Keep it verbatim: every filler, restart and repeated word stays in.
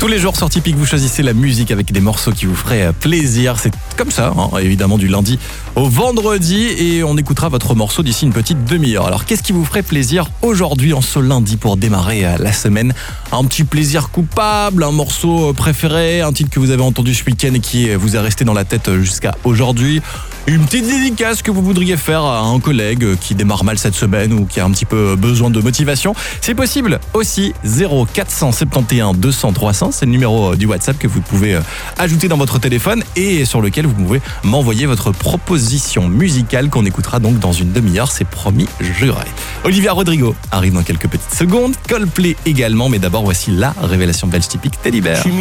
Tous les jours sur Tipeee, vous choisissez la musique avec des morceaux qui vous feraient plaisir. C'est comme ça, hein, évidemment, du lundi au vendredi. Et on écoutera votre morceau d'ici une petite demi-heure. Alors, qu'est-ce qui vous ferait plaisir aujourd'hui, en ce lundi, pour démarrer la semaine? Un petit plaisir coupable, un morceau préféré, un titre que vous avez entendu ce week-end et qui vous est resté dans la tête jusqu'à aujourd'hui? Une petite dédicace que vous voudriez faire à un collègue qui démarre mal cette semaine ou qui a un petit peu besoin de motivation? C'est possible aussi. Zéro quatre cent soixante et onze deux cents trois cents, c'est le numéro du WhatsApp que vous pouvez ajouter dans votre téléphone et sur lequel vous pouvez m'envoyer votre proposition musicale qu'on écoutera donc dans une demi-heure, c'est promis, juré. Olivia Rodrigo arrive dans quelques petites secondes, Coldplay également, mais d'abord voici la révélation belge typique Teddy Bear.